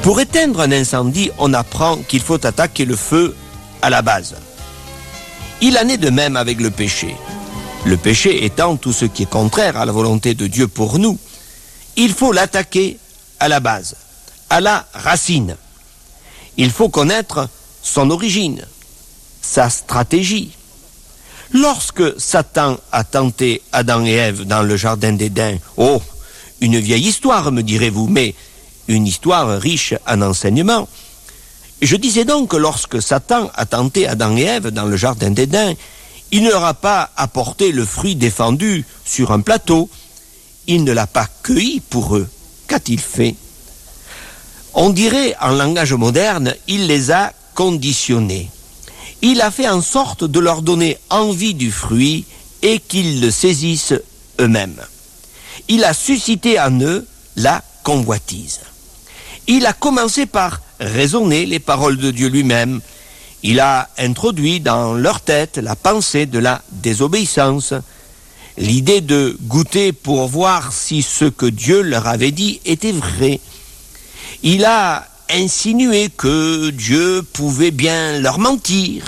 Pour éteindre un incendie, on apprend qu'il faut attaquer le feu à la base. Il en est de même avec le péché. Le péché étant tout ce qui est contraire à la volonté de Dieu pour nous, il faut l'attaquer à la base, à la racine. Il faut connaître son origine, sa stratégie. Lorsque Satan a tenté Adam et Ève dans le jardin d'Éden, une vieille histoire, me direz-vous, mais une histoire riche en enseignements. Je disais donc que lorsque Satan a tenté Adam et Ève dans le jardin d'Éden, il ne leur a pas apporté le fruit défendu sur un plateau. Il ne l'a pas cueilli pour eux. Qu'a-t-il fait? On dirait en langage moderne, il les a conditionnés. Il a fait en sorte de leur donner envie du fruit et qu'ils le saisissent eux-mêmes. Il a suscité en eux la convoitise. Il a commencé par raisonner les paroles de Dieu lui-même. Il a introduit dans leur tête la pensée de la désobéissance, l'idée de goûter pour voir si ce que Dieu leur avait dit était vrai. Il a insinué que Dieu pouvait bien leur mentir.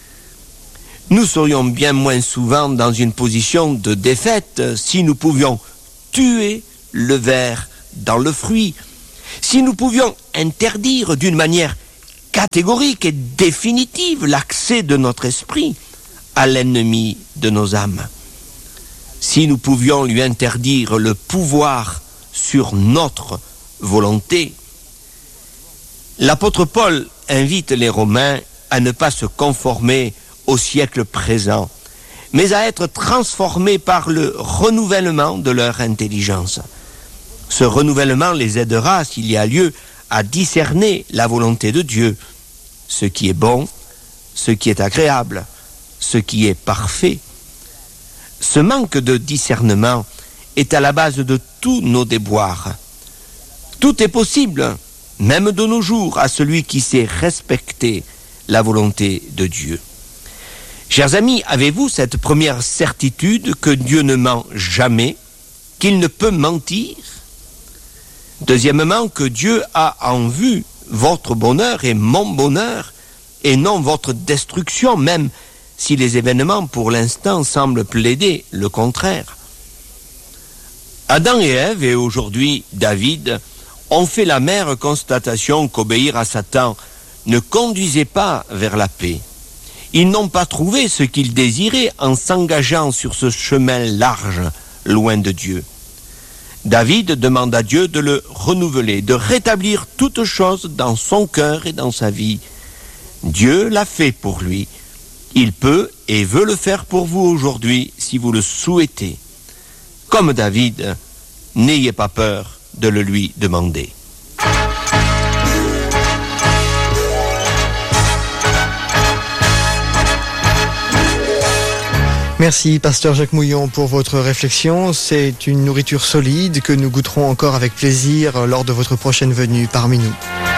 Nous serions bien moins souvent dans une position de défaite si nous pouvions tuer le ver dans le fruit, si nous pouvions interdire d'une manière catégorique et définitive l'accès de notre esprit à l'ennemi de nos âmes, si nous pouvions lui interdire le pouvoir sur notre volonté. L'apôtre Paul invite les Romains à ne pas se conformer au siècle présent, mais à être transformés par le renouvellement de leur intelligence. Ce renouvellement les aidera, s'il y a lieu, à discerner la volonté de Dieu, ce qui est bon, ce qui est agréable, ce qui est parfait. Ce manque de discernement est à la base de tous nos déboires. Tout est possible, même de nos jours, à celui qui sait respecter la volonté de Dieu. Chers amis, avez-vous cette première certitude que Dieu ne ment jamais, qu'il ne peut mentir? Deuxièmement, que Dieu a en vue votre bonheur et mon bonheur, et non votre destruction, même si les événements pour l'instant semblent plaider le contraire. Adam et Ève, et aujourd'hui David, ont fait l'amère constatation qu'obéir à Satan ne conduisait pas vers la paix. Ils n'ont pas trouvé ce qu'ils désiraient en s'engageant sur ce chemin large, loin de Dieu. David demande à Dieu de le renouveler, de rétablir toutes choses dans son cœur et dans sa vie. Dieu l'a fait pour lui. Il peut et veut le faire pour vous aujourd'hui si vous le souhaitez. Comme David, n'ayez pas peur de le lui demander. Merci, pasteur Jacques Mouillon, pour votre réflexion. C'est une nourriture solide que nous goûterons encore avec plaisir lors de votre prochaine venue parmi nous.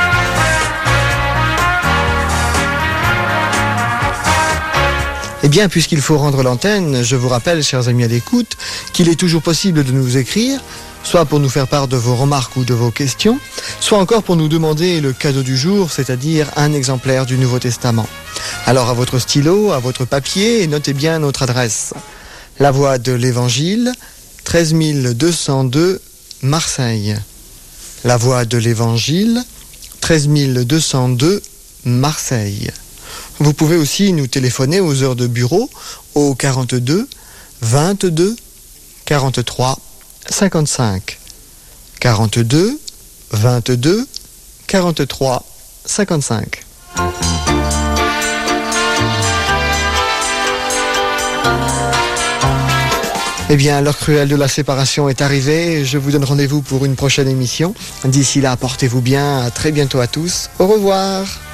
Eh bien, puisqu'il faut rendre l'antenne, je vous rappelle, chers amis à l'écoute, qu'il est toujours possible de nous écrire, soit pour nous faire part de vos remarques ou de vos questions, soit encore pour nous demander le cadeau du jour, c'est-à-dire un exemplaire du Nouveau Testament. Alors à votre stylo, à votre papier, et notez bien notre adresse. La Voix de l'Évangile, 13 202 Marseille. La Voix de l'Évangile, 13 202 Marseille. Vous pouvez aussi nous téléphoner aux heures de bureau au 42 22 43 55. 42 22 43 55. Eh bien, l'heure cruelle de la séparation est arrivée. Je vous donne rendez-vous pour une prochaine émission. D'ici là, portez-vous bien. À très bientôt à tous. Au revoir.